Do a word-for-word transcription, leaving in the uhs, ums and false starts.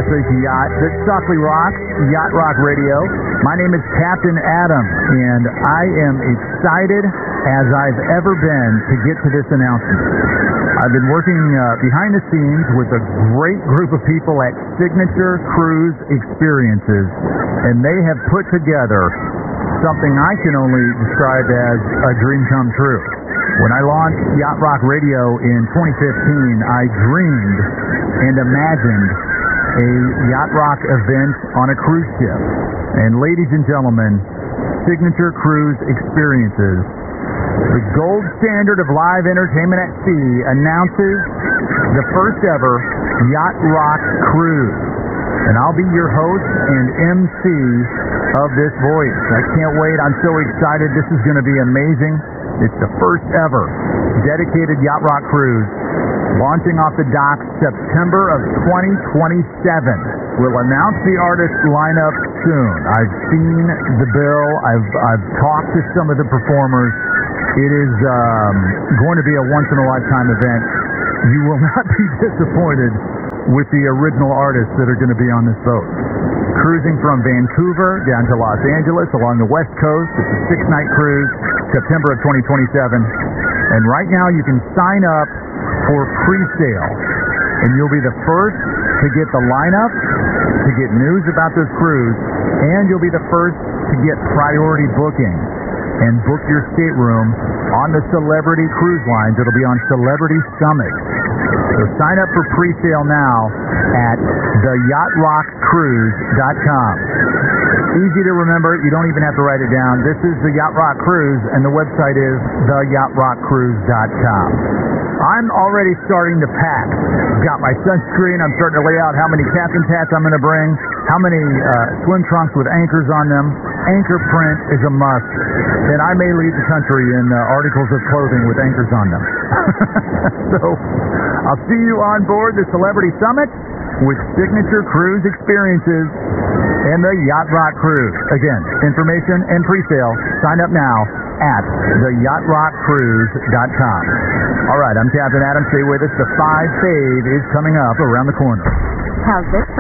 classic yacht that softly rocks, Yacht Rock Radio. My name is Captain Adam, and I am excited as I've ever been to get to this announcement. I've been working uh, behind the scenes with a great group of people at Signature Cruise Experiences, and they have put together something I can only describe as a dream come true. When I launched Yacht Rock Radio in twenty fifteen, I dreamed and imagined a Yacht Rock event on a cruise ship. And ladies and gentlemen, Signature Cruise Experiences, the gold standard of live entertainment at sea, announces the first ever Yacht Rock Cruise. And I'll be your host and M C of this voyage. I can't wait. I'm so excited. This is going to be amazing. It's the first ever dedicated Yacht Rock Cruise, launching off the docks September of twenty twenty-seven. We'll announce the artist lineup soon. I've seen the bill. I've I've talked to some of the performers. It is um, going to be a once-in-a-lifetime event. You will not be disappointed with the original artists that are going to be on this boat. Cruising from Vancouver down to Los Angeles along the West Coast. It's a six-night cruise, September of twenty twenty-seven. And right now you can sign up for pre-sale. And you'll be the first to get the lineup, to get news about this cruise, and you'll be the first to get priority booking and book your stateroom on the Celebrity Cruise Lines. It'll be on Celebrity Summit. So sign up for pre-sale now at the yacht rock cruise dot com. Easy to remember. You don't even have to write it down. This is the Yacht Rock Cruise, and the website is the yacht rock cruise dot com. I'm already starting to pack. Got my sunscreen. I'm starting to lay out how many captain's hats I'm going to bring, how many uh, swim trunks with anchors on them. Anchor print is a must. And I may leave the country in uh, articles of clothing with anchors on them. So I'll see you on board the Celebrity Summit with Signature Cruise Experiences and the Yacht Rock Cruise. Again, information and pre-sale. Sign up now at the yacht rock cruise dot com. All right, I'm Captain Adam. Stay with us. The five fave is coming up around the corner. How's this for